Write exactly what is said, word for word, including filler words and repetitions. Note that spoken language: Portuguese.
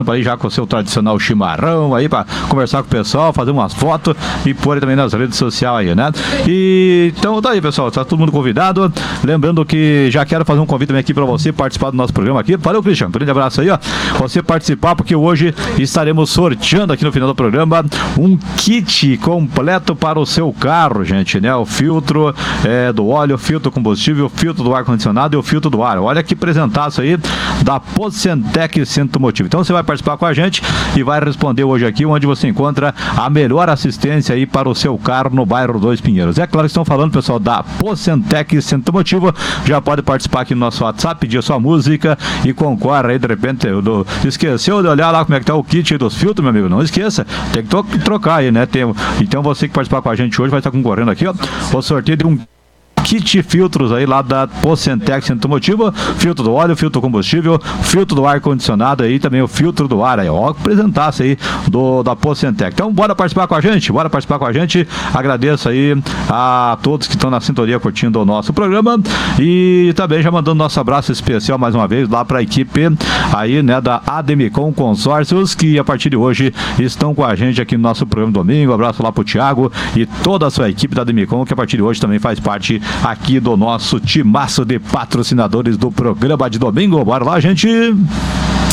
aí já com o seu tradicional chimarrão aí para conversar com o pessoal, fazer umas fotos e pôr também nas redes sociais aí, né? E então tá aí, pessoal, tá todo mundo convidado. Lembrando que já quero fazer um convite também aqui para você participar do nosso programa aqui. Valeu, Christian, um grande abraço aí, ó. Você participar, porque hoje estaremos sorteando aqui no final do programa um kit completo para o seu carro, gente, né? O filtro é, do óleo, filtro combustível, filtro do ar-condicionado e o filtro do ar. Olha que presentaço aí da Pocentec Centro Motivo. Então você vai participar com a gente e vai responder hoje aqui onde você encontra a melhor assistência aí para o seu carro no bairro Dois Pinheiros. É claro que estão falando, pessoal, da Pocentec Centro Motivo. Já pode participar aqui no nosso WhatsApp, pedir a sua música e concorre aí, de repente, do... esqueceu de olhar lá como é que tá o kit dos filtros, meu amigo, não esqueça, tem que trocar aí, né? Tem... Então você que participar com a gente hoje vai estar concorrendo aqui, ó, o sorteio de um kit filtros aí lá da Pocentec Centro Motivo, filtro do óleo, filtro combustível, filtro do ar-condicionado aí, também o filtro do ar aí, ó, apresentasse aí do, da Pocentec. Então bora participar com a gente, bora participar com a gente, agradeço aí a todos que estão na sintonia curtindo o nosso programa e também já mandando nosso abraço especial mais uma vez lá para a equipe aí, né, da Ademicon Consórcios, que a partir de hoje estão com a gente aqui no nosso programa domingo. Um abraço lá pro Thiago e toda a sua equipe da Ademicon, que a partir de hoje também faz parte aqui do nosso timaço de patrocinadores do programa de domingo. Bora lá, gente!